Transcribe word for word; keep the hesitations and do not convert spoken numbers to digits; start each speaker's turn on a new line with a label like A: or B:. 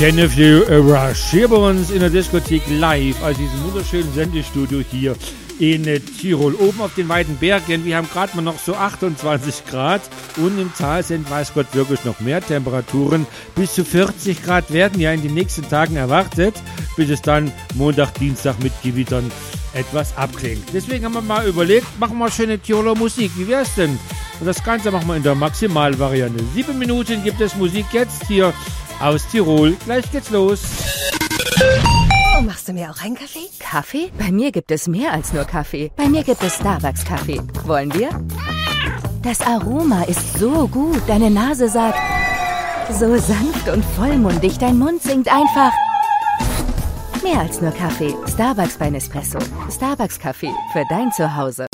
A: Genevieve Rush hier bei uns in der Diskothek live aus diesem wunderschönen Sendestudio hier in Tirol, oben auf den weiten Bergen. Wir haben gerade mal noch so achtundzwanzig Grad und im Tal sind, weiß Gott, wirklich noch mehr Temperaturen. Bis zu vierzig Grad werden ja in den nächsten Tagen erwartet, bis es dann Montag, Dienstag mit Gewittern etwas abklingt. Deswegen haben wir mal überlegt, machen wir schöne Tiroler Musik. Wie wär's denn? Und das Ganze machen wir in der Maximalvariante. Sieben Minuten gibt es Musik jetzt hier aus Tirol. Gleich geht's los.
B: Oh, machst du mir auch einen Kaffee?
C: Kaffee? Bei mir gibt es mehr als nur Kaffee. Bei mir gibt es Starbucks-Kaffee. Wollen wir? Das Aroma ist so gut. Deine Nase sagt, so sanft und vollmundig. Dein Mund singt einfach. Mehr als nur Kaffee. Starbucks bei Nespresso. Starbucks Kaffee für dein Zuhause.